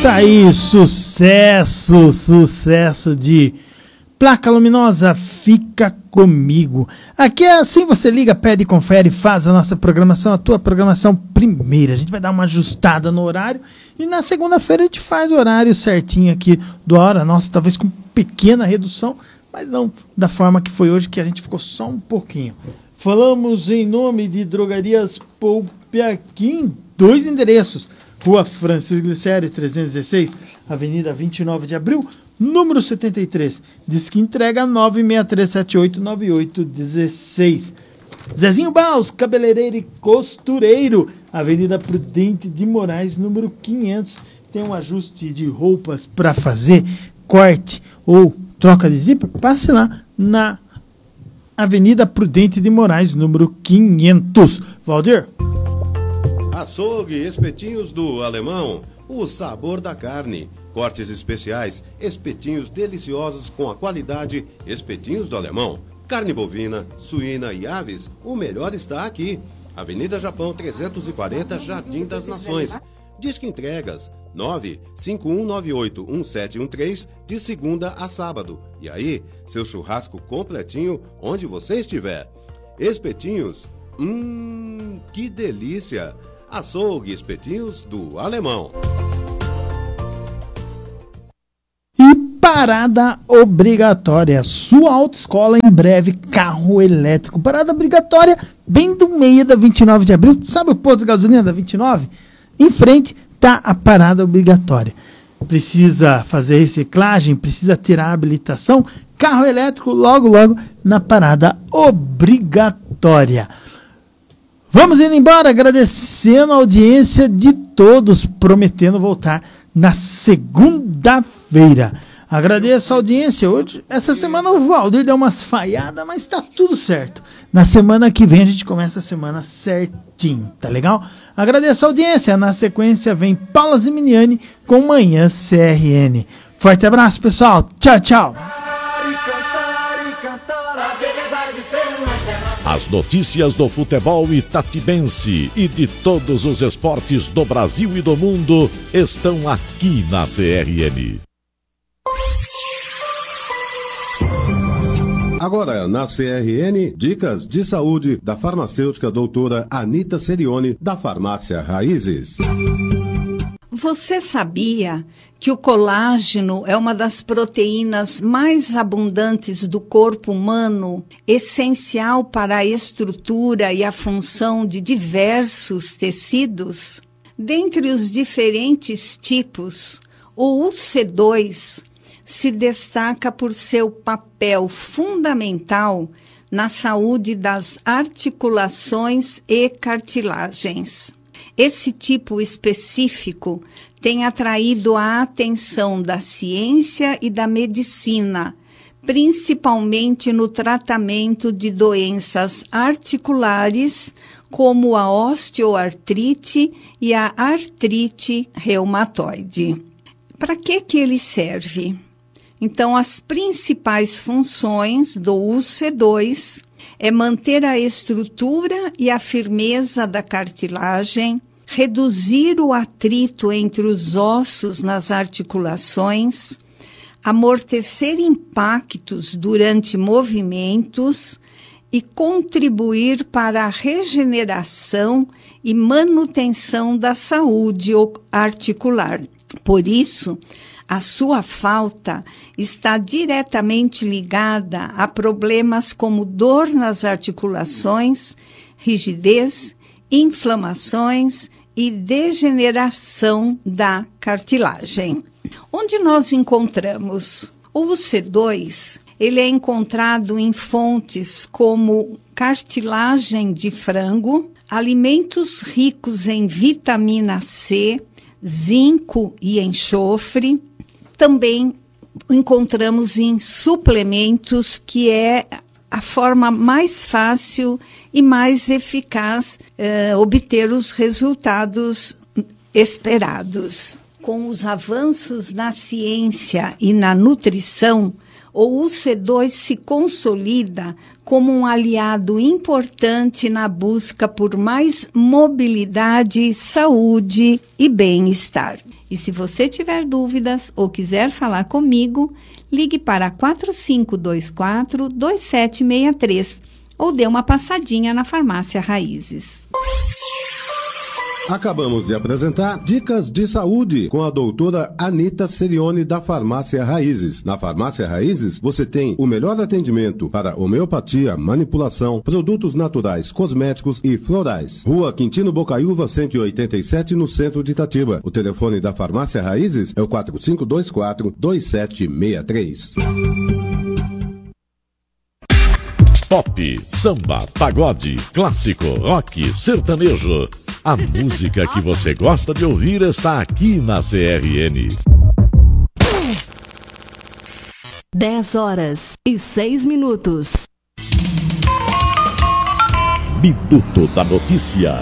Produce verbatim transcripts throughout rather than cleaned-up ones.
Tá aí, sucesso, sucesso de Placa Luminosa, Fica Comigo. Aqui é assim, você liga, pede, confere, faz a nossa programação, a tua programação primeira. A gente vai dar uma ajustada no horário e na segunda-feira a gente faz o horário certinho aqui do Hora Nossa, talvez com pequena redução, mas não da forma que foi hoje, que a gente ficou só um pouquinho. Falamos em nome de Drogarias Poupiaquim, dois endereços. Rua Francisco Glicério, trezentos e dezesseis, Avenida vinte e nove de abril, número setenta e três. Diz que entrega nove seis três sete oito nove oito um seis. Zezinho Baus, cabeleireiro e costureiro, Avenida Prudente de Moraes, número quinhentos. Tem um ajuste de roupas para fazer, corte ou troca de zíper? Passe lá na Avenida Prudente de Moraes, número quinhentos. Valdir? Açougue Espetinhos do Alemão, o sabor da carne. Cortes especiais, espetinhos deliciosos com a qualidade Espetinhos do Alemão. Carne bovina, suína e aves, o melhor está aqui. Avenida Japão trezentos e quarenta, Jardim das Nações. Disque entregas nove cinco um nove oito um sete um três, de segunda a sábado. E aí, seu churrasco completinho onde você estiver. Espetinhos, hum, que delícia! Açougue Espetinhos do Alemão. E parada obrigatória. Sua autoescola em breve, carro elétrico. Parada obrigatória, bem do meio da vinte e nove de abril. Sabe o posto de gasolina da vinte e nove? Em frente está a parada obrigatória. Precisa fazer reciclagem, precisa tirar a habilitação. Carro elétrico logo, logo na parada obrigatória. Vamos indo embora, agradecendo a audiência de todos, prometendo voltar na segunda-feira. Agradeço a audiência hoje. Essa semana o Valdir deu umas falhadas, mas tá tudo certo. Na semana que vem a gente começa a semana certinho, tá legal? Agradeço a audiência. Na sequência vem Paula Ziminiani com Manhã C R N. Forte abraço, pessoal. Tchau, tchau. As notícias do futebol itatibense e de todos os esportes do Brasil e do mundo estão aqui na C R N. Agora, na C R N, dicas de saúde da farmacêutica doutora Anita Serioni, da Farmácia Raízes. Você sabia que o colágeno é uma das proteínas mais abundantes do corpo humano, essencial para a estrutura e a função de diversos tecidos? Dentre os diferentes tipos, o U C dois se destaca por seu papel fundamental na saúde das articulações e cartilagens. Esse tipo específico tem atraído a atenção da ciência e da medicina, principalmente no tratamento de doenças articulares, como a osteoartrite e a artrite reumatoide. Para que que ele serve? Então, as principais funções do U C dois é manter a estrutura e a firmeza da cartilagem, reduzir o atrito entre os ossos nas articulações, amortecer impactos durante movimentos e contribuir para a regeneração e manutenção da saúde articular. Por isso, a sua falta está diretamente ligada a problemas como dor nas articulações, rigidez, inflamações e degeneração da cartilagem. Onde nós encontramos? O U C dois, ele é encontrado em fontes como cartilagem de frango, alimentos ricos em vitamina C, zinco e enxofre. Também encontramos em suplementos, que é a forma mais fácil e mais eficaz eh, obter os resultados esperados. Com os avanços na ciência e na nutrição, o U C dois se consolida como um aliado importante na busca por mais mobilidade, saúde e bem-estar. E se você tiver dúvidas ou quiser falar comigo, ligue para quatro cinco dois quatro, dois sete seis três ou dê uma passadinha na Farmácia Raízes. Acabamos de apresentar Dicas de Saúde com a doutora Anita Serione da Farmácia Raízes. Na Farmácia Raízes, você tem o melhor atendimento para homeopatia, manipulação, produtos naturais, cosméticos e florais. Rua Quintino Bocaiúva, cento e oitenta e sete, no centro de Itatiba. O telefone da Farmácia Raízes é o quatro cinco dois quatro, dois sete seis três. Pop, samba, pagode, clássico, rock, sertanejo. A música que você gosta de ouvir está aqui na C R N. dez horas e seis minutos. Minuto da Notícia.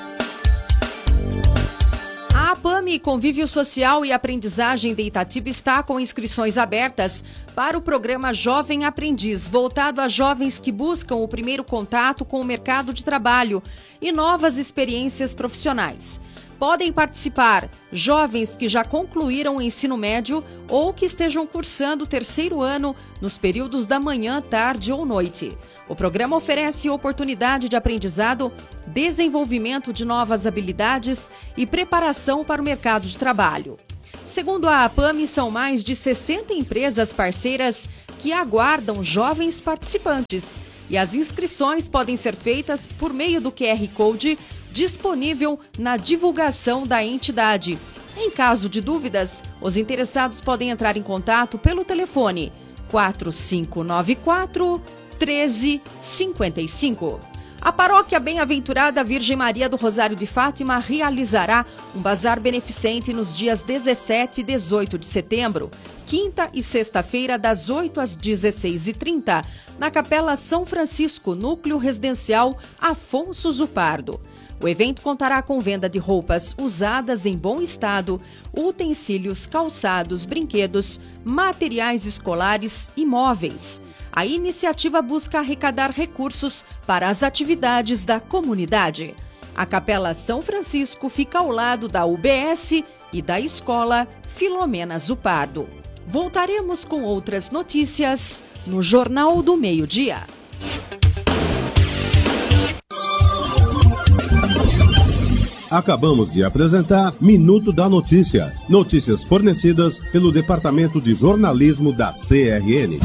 A APAMI, Convívio Social e Aprendizagem de Itatiba, está com inscrições abertas para o programa Jovem Aprendiz, voltado a jovens que buscam o primeiro contato com o mercado de trabalho e novas experiências profissionais. Podem participar jovens que já concluíram o ensino médio ou que estejam cursando o terceiro ano nos períodos da manhã, tarde ou noite. O programa oferece oportunidade de aprendizado, desenvolvimento de novas habilidades e preparação para o mercado de trabalho. Segundo a APAMI, são mais de sessenta empresas parceiras que aguardam jovens participantes e as inscrições podem ser feitas por meio do Q R Code disponível na divulgação da entidade. Em caso de dúvidas, os interessados podem entrar em contato pelo telefone quatro cinco nove quatro, um três cinco cinco. A Paróquia Bem-Aventurada Virgem Maria do Rosário de Fátima realizará um bazar beneficente nos dias dezessete e dezoito de setembro, quinta e sexta-feira, das oito às dezesseis e trinta, na Capela São Francisco, Núcleo Residencial Afonso Zupardo. O evento contará com venda de roupas usadas em bom estado, utensílios, calçados, brinquedos, materiais escolares e móveis. A iniciativa busca arrecadar recursos para as atividades da comunidade. A Capela São Francisco fica ao lado da U B S e da Escola Filomena Zupardo. Voltaremos com outras notícias no Jornal do Meio-Dia. Acabamos de apresentar Minuto da Notícia. Notícias fornecidas pelo Departamento de Jornalismo da C R N.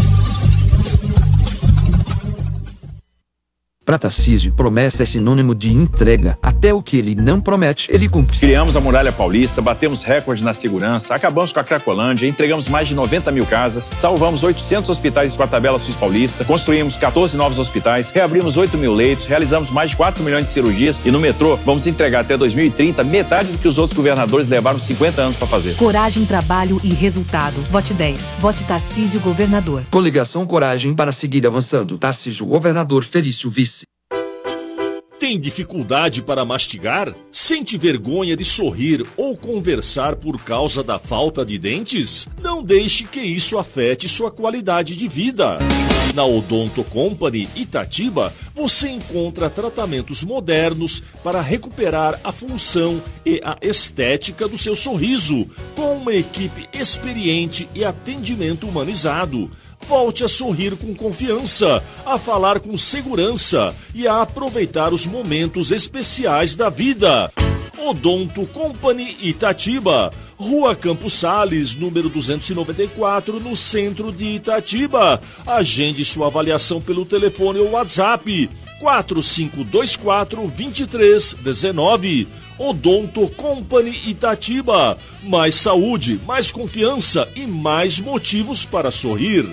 Para Tarcísio, promessa é sinônimo de entrega. Até o que ele não promete, ele cumpre. Criamos a Muralha Paulista, batemos recorde na segurança, acabamos com a Cracolândia, entregamos mais de noventa mil casas, salvamos oitocentos hospitais com a tabela Sus Paulista, construímos quatorze novos hospitais, reabrimos oito mil leitos, realizamos mais de quatro milhões de cirurgias e no metrô vamos entregar até dois mil e trinta metade do que os outros governadores levaram cinquenta anos para fazer. Coragem, trabalho e resultado. Vote dez. Vote Tarcísio Governador. Coligação Coragem para seguir avançando. Tarcísio Governador, Felício Vice. Tem dificuldade para mastigar? Sente vergonha de sorrir ou conversar por causa da falta de dentes? Não deixe que isso afete sua qualidade de vida. Na Odonto Company Itatiba, você encontra tratamentos modernos para recuperar a função e a estética do seu sorriso, com uma equipe experiente e atendimento humanizado. Volte a sorrir com confiança, a falar com segurança e a aproveitar os momentos especiais da vida. Odonto Company Itatiba, Rua Campos Sales, número duzentos e noventa e quatro, no centro de Itatiba. Agende sua avaliação pelo telefone ou WhatsApp quatro cinco dois quatro, dois três um nove. Odonto Company Itatiba. Mais saúde, mais confiança e mais motivos para sorrir.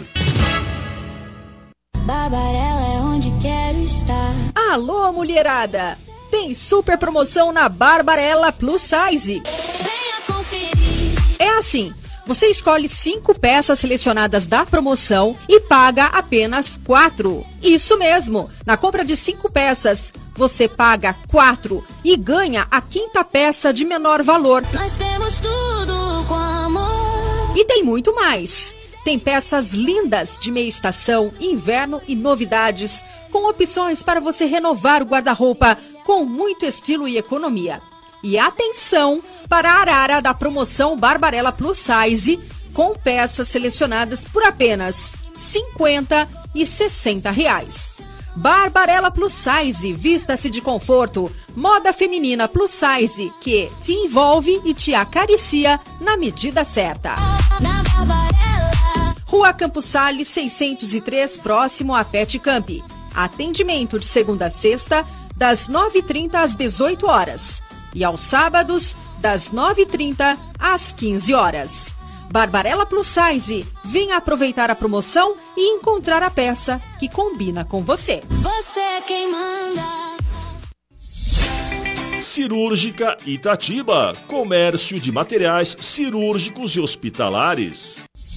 Barbarella é onde quero estar. Alô, mulherada! Tem super promoção na Barbarella Plus Size. Venha conferir. É assim, você escolhe cinco peças selecionadas da promoção e paga apenas quatro. Isso mesmo, na compra de cinco peças, você paga quatro e ganha a quinta peça de menor valor. Nós temos tudo com amor. E tem muito mais. Tem peças lindas de meia estação, inverno e novidades, com opções para você renovar o guarda-roupa com muito estilo e economia. E atenção para a arara da promoção Barbarella Plus Size, com peças selecionadas por apenas cinquenta e sessenta reais. Barbarella Plus Size, vista-se de conforto, moda feminina plus size, que te envolve e te acaricia na medida certa. Rua Campos Sales, seiscentos e três, próximo a Pet Camp. Atendimento de segunda a sexta, das nove e trinta às dezoito horas. E aos sábados, das nove e trinta às quinze horas. Barbarella Plus Size, venha aproveitar a promoção e encontrar a peça que combina com você. Você é quem manda. Cirúrgica Itatiba, comércio de materiais cirúrgicos e hospitalares.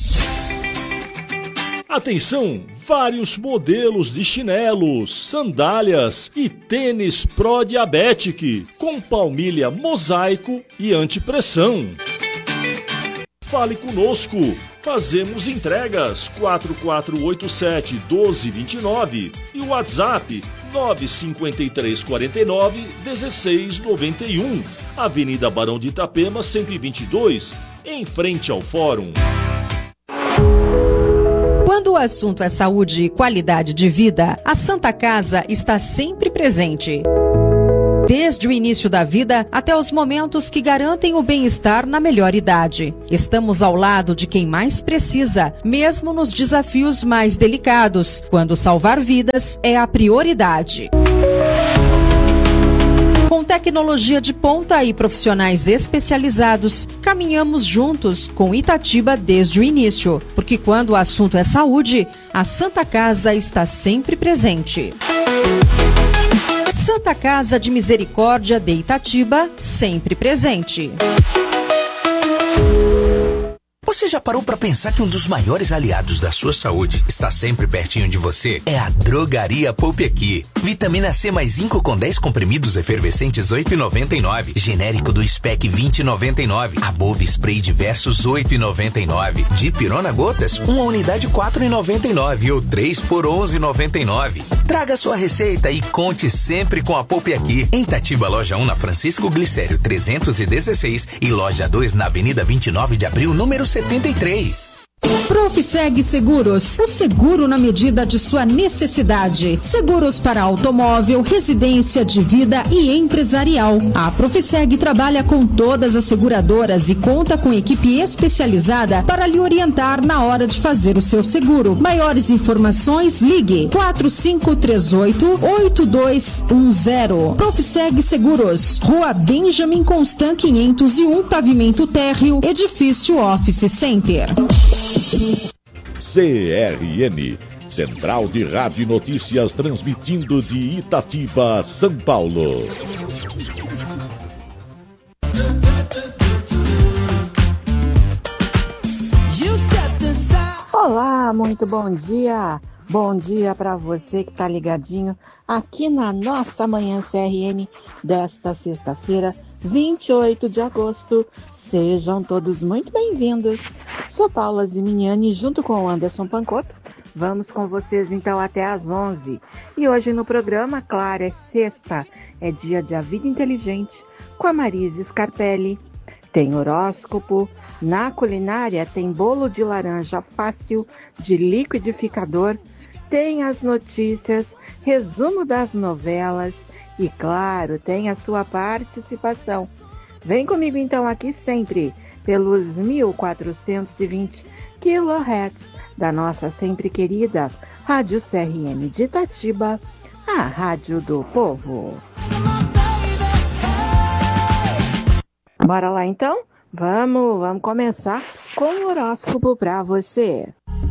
Atenção, vários modelos de chinelos, sandálias e tênis Pro-Diabetic, com palmilha mosaico e antipressão. Fale conosco, fazemos entregas quatro quatro oito sete, um dois dois nove e o WhatsApp nove cinco três quatro nove, um seis nove um, Avenida Barão de Itapema cento e vinte e dois, em frente ao Fórum. Quando o assunto é saúde e qualidade de vida, a Santa Casa está sempre presente. Desde o início da vida até os momentos que garantem o bem-estar na melhor idade. Estamos ao lado de quem mais precisa, mesmo nos desafios mais delicados, quando salvar vidas é a prioridade. Com tecnologia de ponta e profissionais especializados, caminhamos juntos com Itatiba desde o início, porque quando o assunto é saúde, a Santa Casa está sempre presente. Santa Casa de Misericórdia de Itatiba, sempre presente. Você já parou para pensar que um dos maiores aliados da sua saúde está sempre pertinho de você? É a Drogaria Poupe Aqui. Vitamina C mais zinco com dez comprimidos efervescentes oito reais e noventa e nove. Genérico do Spec vinte reais e noventa e nove. Above Spray Diversos oito reais e noventa e nove. Dipirona Gotas, uma unidade quatro reais e noventa e nove ou três por onze reais e noventa e nove. Traga sua receita e conte sempre com a Poupe Aqui. Em Itatiba, loja um na Francisco Glicério trezentos e dezesseis e loja dois na Avenida vinte e nove de Abril, número setenta e três. Profiseg Seguros, o seguro na medida de sua necessidade. Seguros para automóvel, residência de vida e empresarial. A Profiseg trabalha com todas as seguradoras e conta com equipe especializada para lhe orientar na hora de fazer o seu seguro. Maiores informações, ligue quatro cinco três oito, oito dois um zero. Profiseg Seguros, Rua Benjamin Constant quinhentos e um, pavimento térreo, edifício Office Center. C R N, Central de Rádio e Notícias, transmitindo de Itatiba, São Paulo. Olá, muito bom dia. Bom dia para você que está ligadinho aqui na nossa Manhã C R N desta sexta-feira, vinte e oito de agosto. Sejam todos muito bem-vindos. Sou Paula Ziminiani, junto com o Anderson Pancotto. Vamos com vocês então até às onze. E hoje no programa, claro, é sexta, é dia de A Vida Inteligente com a Marise Scarpelli. Tem horóscopo, na culinária tem bolo de laranja fácil de liquidificador, tem as notícias, resumo das novelas e, claro, tem a sua participação. Vem comigo então aqui sempre pelos mil quatrocentos e vinte quilohertz da nossa sempre querida Rádio C R M de Itatiba, a Rádio do Povo. Bora lá então? Vamos, vamos começar com o horóscopo para você.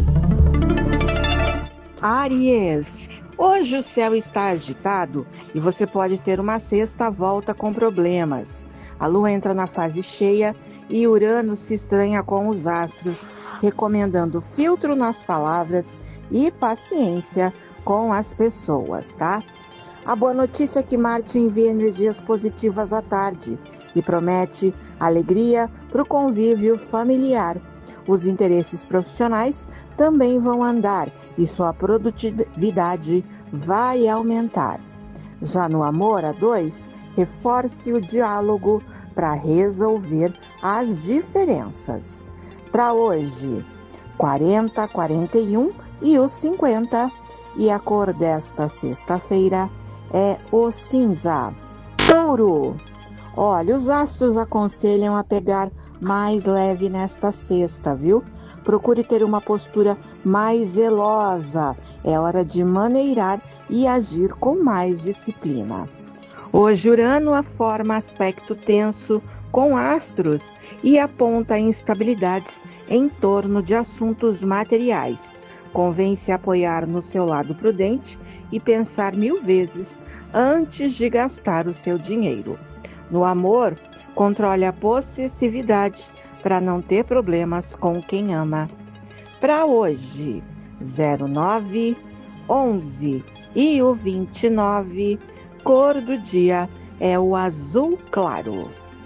Áries, hoje o céu está agitado e você pode ter uma sexta volta com problemas. A lua entra na fase cheia e Urano se estranha com os astros, recomendando filtro nas palavras e paciência com as pessoas, tá? A boa notícia é que Marte envia energias positivas à tarde e promete alegria para o convívio familiar. Os interesses profissionais também vão andar e sua produtividade vai aumentar. Já no amor a dois, reforce o diálogo para resolver as diferenças. Para hoje, quarenta, quarenta e um e os cinquenta. E a cor desta sexta-feira é o cinza. Touro. Olha, os astros aconselham a pegar mais leve nesta sexta, viu? Procure ter uma postura mais zelosa. É hora de maneirar e agir com mais disciplina. Hoje Urano forma aspecto tenso com astros e aponta instabilidades em torno de assuntos materiais. Convém se apoiar no seu lado prudente e pensar mil vezes antes de gastar o seu dinheiro. No amor, controle a possessividade para não ter problemas com quem ama. Para hoje, zero nove, onze e o vinte e nove, cor do dia é o azul claro.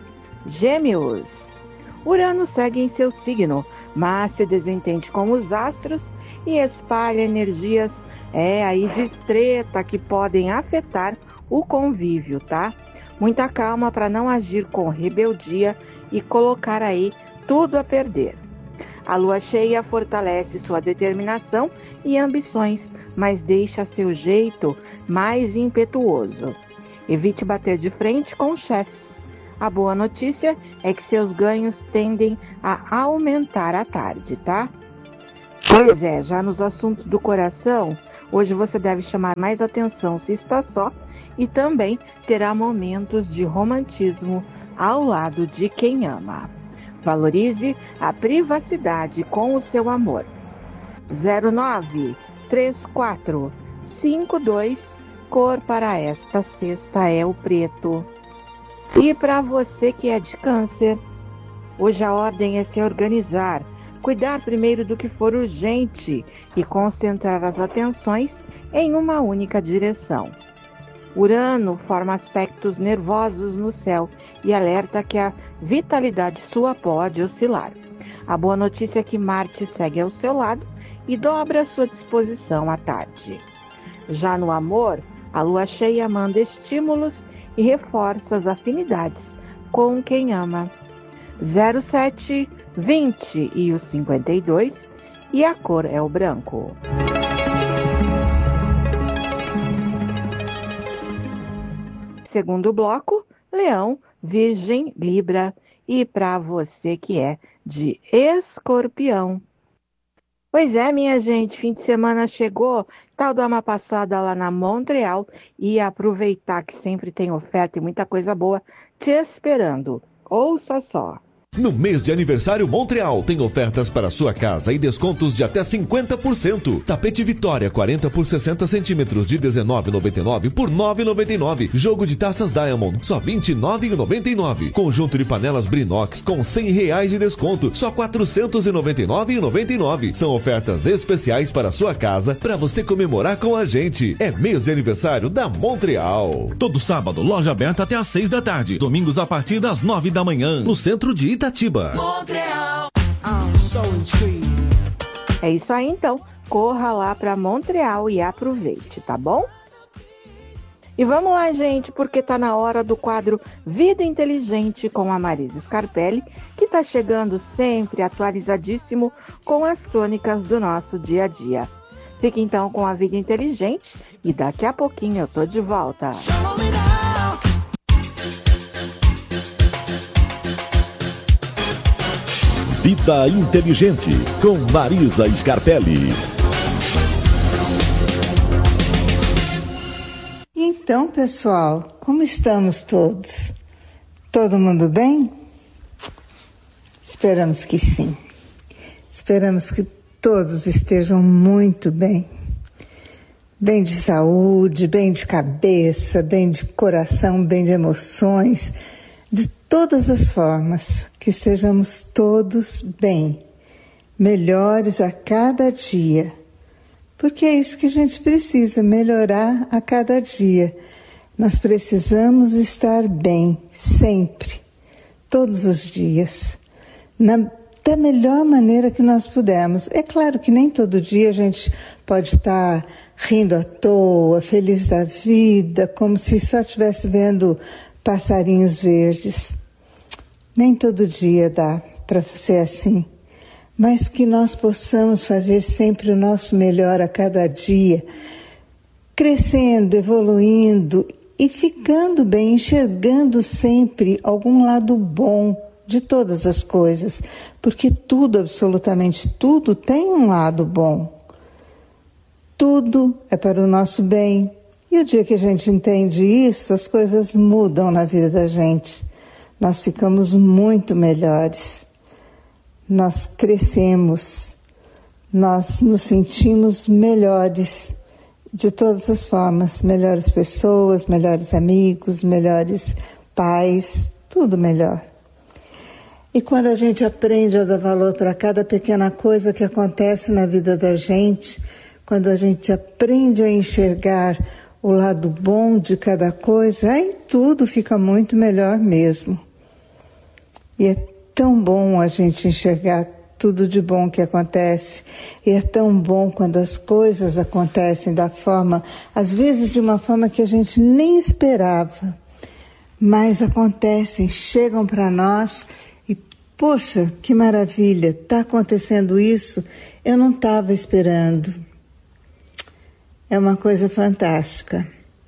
Gêmeos. Urano segue em seu signo, mas se desentende com os astros e espalha energias é aí de treta que podem afetar o convívio, tá? Muita calma para não agir com rebeldia e colocar aí tudo a perder. A lua cheia fortalece sua determinação e ambições, mas deixa seu jeito mais impetuoso. Evite bater de frente com chefes. A boa notícia é que seus ganhos tendem a aumentar à tarde, tá? Pois é, já nos assuntos do coração, hoje você deve chamar mais atenção se está só e também terá momentos de romantismo ao lado de quem ama. Valorize a privacidade com o seu amor. zero nove, três quatro, cinco dois, cor para esta sexta é o preto. E para você que é de câncer, hoje a ordem é se organizar, cuidar primeiro do que for urgente e concentrar as atenções em uma única direção. Urano forma aspectos nervosos no céu e alerta que a vitalidade sua pode oscilar. A boa notícia é que Marte segue ao seu lado e dobra a sua disposição à tarde. Já no amor, a lua cheia manda estímulos e reforça as afinidades com quem ama. zero sete, vinte e o cinquenta e dois, e a cor é o branco. Segundo bloco, Leão, Virgem, Libra e para você que é de Escorpião. Pois é, minha gente, fim de semana chegou, tal dar uma passada lá na Montreal e aproveitar que sempre tem oferta e muita coisa boa te esperando. Ouça só. No mês de aniversário Montreal, tem ofertas para sua casa e descontos de até cinquenta por cento. Tapete Vitória quarenta por sessenta centímetros de dezenove reais e noventa e nove centavos por nove reais e noventa e nove centavos. Jogo de taças Diamond, só vinte e nove reais e noventa e nove centavos. Conjunto de panelas Brinox com cem reais de desconto, só quatrocentos e noventa e nove reais e noventa e nove centavos. São ofertas especiais para sua casa, para você comemorar com a gente. É mês de aniversário da Montreal. Todo sábado, loja aberta até às seis da tarde. Domingos a partir das nove da manhã, no centro de Itatiba. Montreal. É isso aí então, corra lá para Montreal e aproveite, tá bom? E vamos lá, gente, porque tá na hora do quadro Vida Inteligente com a Marisa Scarpelli, que tá chegando sempre atualizadíssimo com as crônicas do nosso dia a dia. Fique então com a Vida Inteligente e daqui a pouquinho eu tô de volta. Vida Inteligente, com Marisa Scarpelli. Então, pessoal, como estamos todos? Todo mundo bem? Esperamos que sim. Esperamos que todos estejam muito bem. Bem de saúde, bem de cabeça, bem de coração, bem de emoções, de todas as formas, que estejamos todos bem, melhores a cada dia, porque é isso que a gente precisa, melhorar a cada dia. Nós precisamos estar bem, sempre, todos os dias, na da melhor maneira que nós pudermos. É claro que nem todo dia a gente pode estar rindo à toa, feliz da vida, como se só estivesse vendo passarinhos verdes. Nem todo dia dá para ser assim. Mas que nós possamos fazer sempre o nosso melhor a cada dia, crescendo, evoluindo e ficando bem, enxergando sempre algum lado bom de todas as coisas, porque tudo, absolutamente tudo, tem um lado bom. Tudo é para o nosso bem. E o dia que a gente entende isso, as coisas mudam na vida da gente. Nós ficamos muito melhores. Nós crescemos. Nós nos sentimos melhores de todas as formas. Melhores pessoas, melhores amigos, melhores pais, tudo melhor. E quando a gente aprende a dar valor para cada pequena coisa que acontece na vida da gente, quando a gente aprende a enxergar o lado bom de cada coisa, aí tudo fica muito melhor mesmo. E é tão bom a gente enxergar tudo de bom que acontece. E é tão bom quando as coisas acontecem da forma, às vezes de uma forma que a gente nem esperava, mas acontecem, chegam para nós e, poxa, que maravilha, está acontecendo isso, eu não estava esperando. É uma coisa fantástica.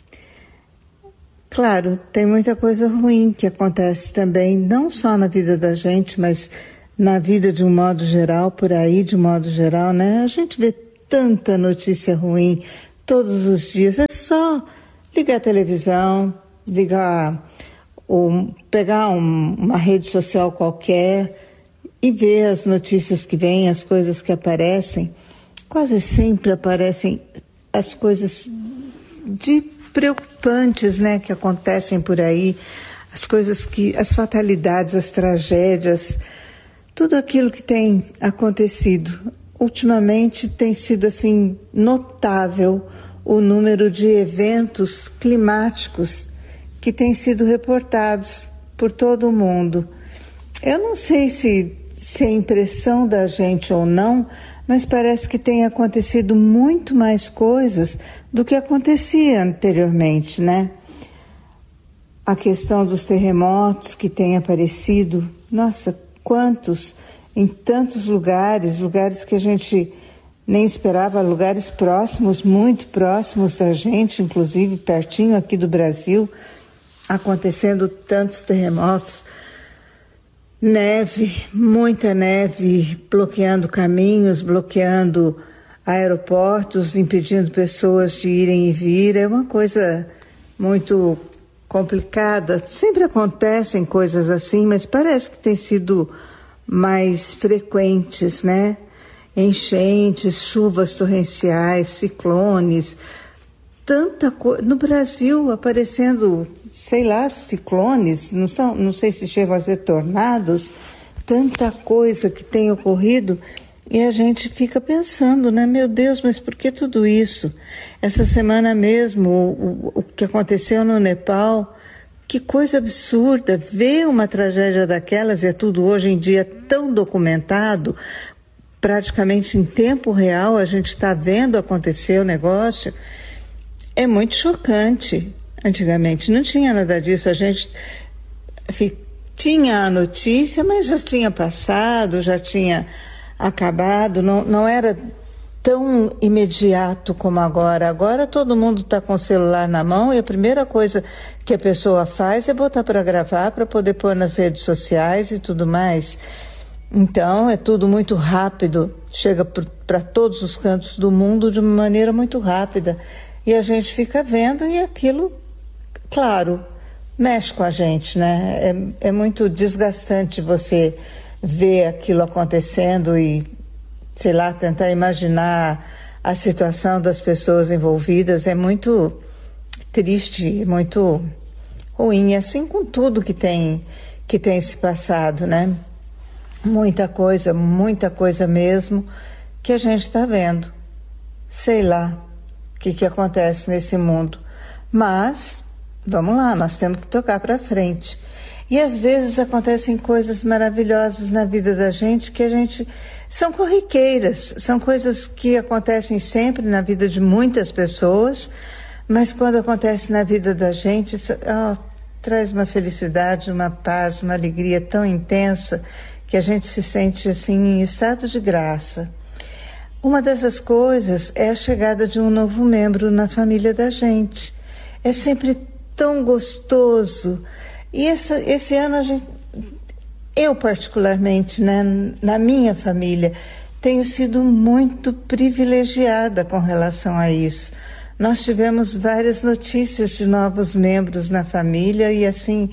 Claro, tem muita coisa ruim que acontece também, não só na vida da gente, mas na vida de um modo geral, por aí de um modo geral, né? A gente vê tanta notícia ruim todos os dias. É só ligar a televisão, ligar, ou pegar um, uma rede social qualquer e ver as notícias que vêm, as coisas que aparecem. Quase sempre aparecem as coisas de preocupantes, né, que acontecem por aí, as coisas que, as fatalidades, as tragédias, tudo aquilo que tem acontecido. Ultimamente tem sido assim notável o número de eventos climáticos que têm sido reportados por todo o mundo. Eu não sei se, se é impressão da gente ou não, mas parece que tem acontecido muito mais coisas do que acontecia anteriormente, né? A questão dos terremotos que têm aparecido, nossa, quantos, em tantos lugares, lugares que a gente nem esperava, lugares próximos, muito próximos da gente, inclusive pertinho aqui do Brasil, acontecendo tantos terremotos. Neve, muita neve, bloqueando caminhos, bloqueando aeroportos, impedindo pessoas de irem e vir. É uma coisa muito complicada. Sempre acontecem coisas assim, mas parece que tem sido mais frequentes, né? Enchentes, chuvas torrenciais, ciclones, tanta coisa. No Brasil, aparecendo, sei lá, ciclones, não, são, não sei se chegam a ser tornados, tanta coisa que tem ocorrido, e a gente fica pensando, né? Meu Deus, mas por que tudo isso? Essa semana mesmo, o, o, o que aconteceu no Nepal, que coisa absurda, ver uma tragédia daquelas, e é tudo hoje em dia tão documentado, praticamente em tempo real, a gente está vendo acontecer o negócio. É muito chocante. Antigamente não tinha nada disso. A gente tinha a notícia, mas já tinha passado, já tinha acabado. Não, não era tão imediato como agora. Agora todo mundo está com o celular na mão e a primeira coisa que a pessoa faz é botar para gravar, para poder pôr nas redes sociais e tudo mais. Então é tudo muito rápido. Chega para todos os cantos do mundo de uma maneira muito rápida. E a gente fica vendo e aquilo, claro, mexe com a gente, né? É, é muito desgastante você ver aquilo acontecendo e, sei lá, tentar imaginar a situação das pessoas envolvidas. É muito triste, muito ruim, assim com tudo que tem, que tem se passado, né? Muita coisa, muita coisa mesmo que a gente está vendo. Sei lá o que, que acontece nesse mundo. Mas, vamos lá, nós temos que tocar para frente. E às vezes acontecem coisas maravilhosas na vida da gente que a gente... São corriqueiras, são coisas que acontecem sempre na vida de muitas pessoas, mas quando acontece na vida da gente, oh, traz uma felicidade, uma paz, uma alegria tão intensa que a gente se sente assim em estado de graça. Uma dessas coisas é a chegada de um novo membro na família da gente. É sempre tão gostoso. E essa, esse ano a gente, eu particularmente, né, na minha família, tenho sido muito privilegiada com relação a isso. Nós tivemos várias notícias de novos membros na família e assim,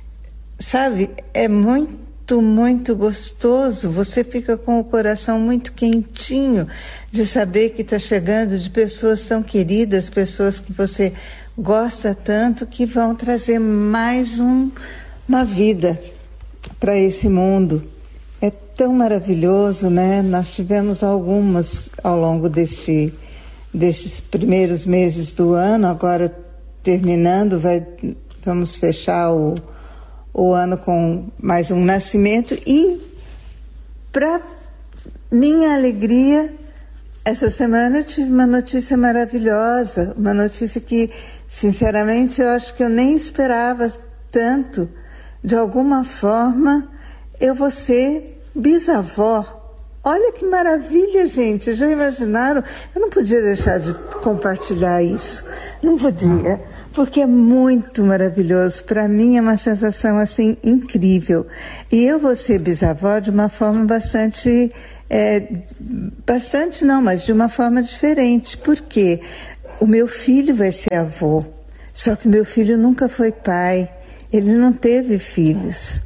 sabe, é muito, muito gostoso. Você fica com o coração muito quentinho de saber que está chegando de pessoas tão queridas, pessoas que você gosta tanto, que vão trazer mais um, uma vida para esse mundo. É tão maravilhoso, né? Nós tivemos algumas ao longo deste, destes primeiros meses do ano, agora terminando, vai, vamos fechar o, o ano com mais um nascimento e, para minha alegria, essa semana eu tive uma notícia maravilhosa, uma notícia que, sinceramente, eu acho que eu nem esperava tanto. De alguma forma, eu vou ser bisavó. Olha que maravilha, gente. Já imaginaram? Eu não podia deixar de compartilhar isso. Não podia, porque é muito maravilhoso. Para mim é uma sensação assim incrível. E eu vou ser bisavó de uma forma bastante... É, bastante não, mas de uma forma diferente. Por quê? O meu filho vai ser avô. Só que meu filho nunca foi pai. Ele não teve filhos,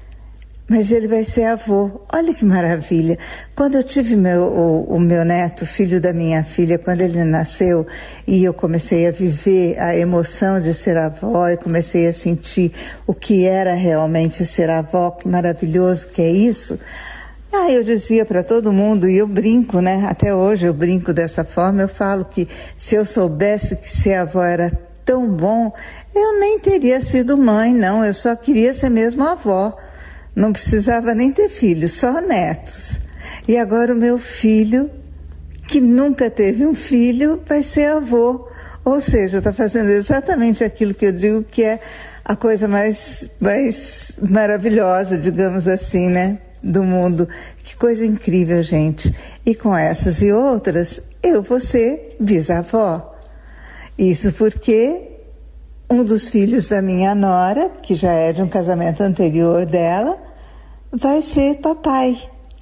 mas ele vai ser avô. Olha que maravilha. Quando eu tive meu, o, o meu neto, filho da minha filha, quando ele nasceu, e eu comecei a viver a emoção de ser avó, e comecei a sentir o que era realmente ser avó, que maravilhoso que é isso. Ah, eu dizia para todo mundo, e eu brinco, né? Até hoje eu brinco dessa forma, eu falo que se eu soubesse que ser avó era tão bom, eu nem teria sido mãe, não. Eu só queria ser mesmo avó. Não precisava nem ter filhos, só netos. E agora o meu filho, que nunca teve um filho, vai ser avô. Ou seja, está fazendo exatamente aquilo que eu digo que é a coisa mais, mais maravilhosa, digamos assim, né, do mundo. Que coisa incrível, gente. E com essas e outras, eu vou ser bisavó. Isso porque um dos filhos da minha nora, que já é de um casamento anterior dela, vai ser papai.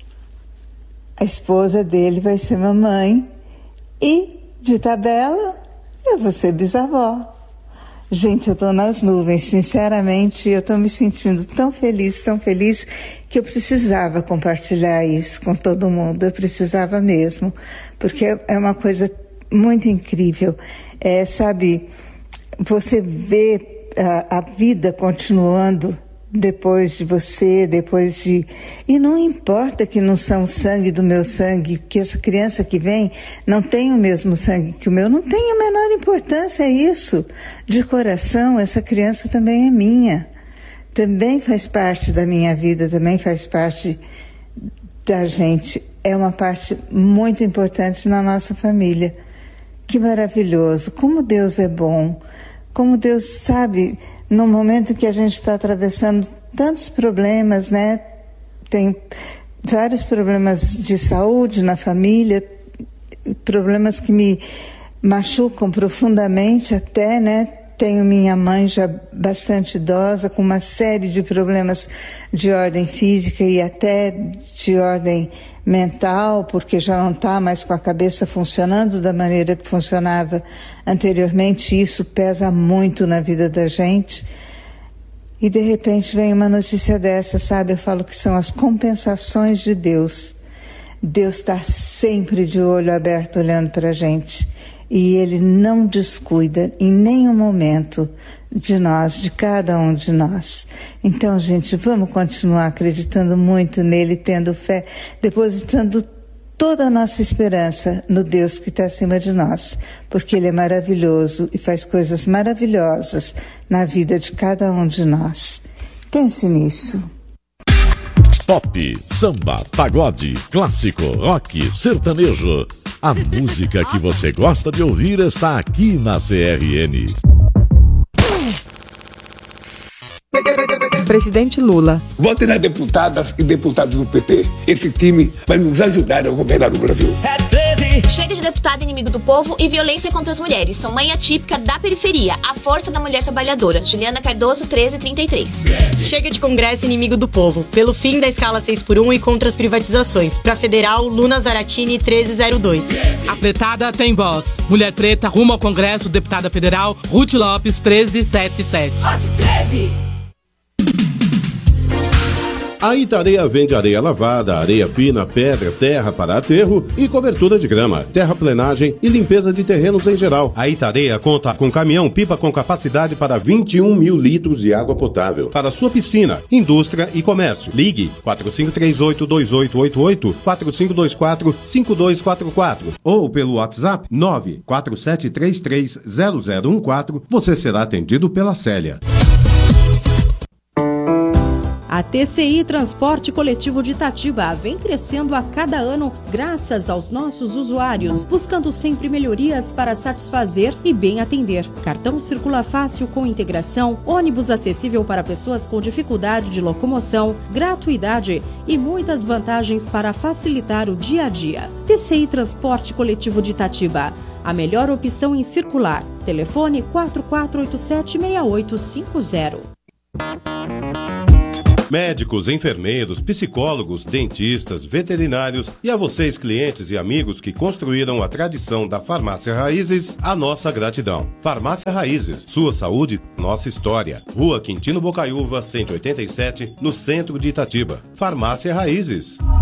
A esposa dele vai ser mamãe. E, de tabela, eu vou ser bisavó. Gente, eu estou nas nuvens, sinceramente, eu estou me sentindo tão feliz, tão feliz, que eu precisava compartilhar isso com todo mundo, eu precisava mesmo, porque é uma coisa muito incrível. É, sabe, você vê a, a vida continuando depois de você, depois de... E não importa que não são sangue do meu sangue, que essa criança que vem não tem o mesmo sangue que o meu, não tem a menor importância isso. De coração, essa criança também é minha. Também faz parte da minha vida, também faz parte da gente. É uma parte muito importante na nossa família. Que maravilhoso, como Deus é bom, como Deus sabe, no momento que a gente está atravessando tantos problemas, né? Tem vários problemas de saúde na família, problemas que me machucam profundamente até, né? Tenho minha mãe já bastante idosa, com uma série de problemas de ordem física e até de ordem mental, porque já não está mais com a cabeça funcionando da maneira que funcionava anteriormente. Isso pesa muito na vida da gente. E de repente vem uma notícia dessa, sabe? Eu falo que são as compensações de Deus. Deus está sempre de olho aberto olhando para a gente. E Ele não descuida em nenhum momento de nós, de cada um de nós. Então, gente, vamos continuar acreditando muito nele, tendo fé, depositando toda a nossa esperança no Deus que está acima de nós, porque Ele é maravilhoso e faz coisas maravilhosas na vida de cada um de nós. Pense nisso. Pop, samba, pagode, clássico, rock, sertanejo. A música que você gosta de ouvir está aqui na C R N. Presidente Lula. Vote nas deputadas e deputados do P T. Esse time vai nos ajudar a governar o Brasil. É treze. Chega de deputado inimigo do povo e violência contra as mulheres. Sou mãe atípica da periferia. A força da mulher trabalhadora. Juliana Cardoso, treze trinta e três. Chega de Congresso inimigo do povo. Pelo fim da escala seis por um e contra as privatizações. Pra Federal, Luna Zaratini, treze zero dois. A pretada tem voz. Mulher preta rumo ao Congresso, deputada federal, Ruth Lopes, treze setenta e sete. treze. A Itareia vende areia lavada, areia fina, pedra, terra para aterro e cobertura de grama, terraplenagem e limpeza de terrenos em geral. A Itareia conta com caminhão-pipa com capacidade para vinte e um mil litros de água potável. Para sua piscina, indústria e comércio. Ligue quatro cinco três oito, dois oito oito oito, quatro cinco dois quatro, cinco dois quatro quatro ou pelo WhatsApp nove quatro sete três três zero zero um quatro. Você será atendido pela Célia. A T C I Transporte Coletivo de Itatiba vem crescendo a cada ano graças aos nossos usuários, buscando sempre melhorias para satisfazer e bem atender. Cartão circula fácil com integração, ônibus acessível para pessoas com dificuldade de locomoção, gratuidade e muitas vantagens para facilitar o dia a dia. T C I Transporte Coletivo de Itatiba, a melhor opção em circular. Telefone quatro quatro oito sete, seis oito cinco zero. Médicos, enfermeiros, psicólogos, dentistas, veterinários e a vocês clientes e amigos que construíram a tradição da Farmácia Raízes, a nossa gratidão. Farmácia Raízes, sua saúde, nossa história. Rua Quintino Bocaiúva, cento e oitenta e sete, no centro de Itatiba. Farmácia Raízes.